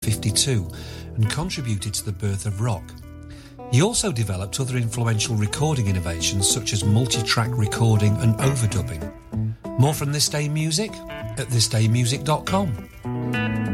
1952 and contributed to the birth of rock. He also developed other influential recording innovations such as multi-track recording and overdubbing. More from This Day Music at thisdaymusic.com.